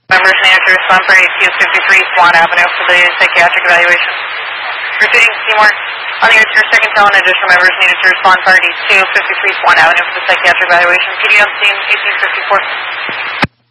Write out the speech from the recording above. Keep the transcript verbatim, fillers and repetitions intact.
Members needed to respond for two fifty-three Swan Avenue for the psychiatric evaluation. Repeating, Seymour. On your, your second tone, additional members needed to respond party two fifty-three Swan Avenue for the psychiatric evaluation. P D on scene eighteen fifty-four.